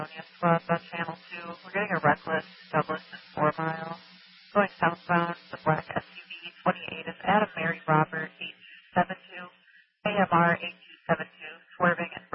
Club on Channel 2. We're getting a reckless Douglas in 4 Mile. Going southbound, the black SUV 28 is Adam Mary Robert 8272, AMR 8272, swerving at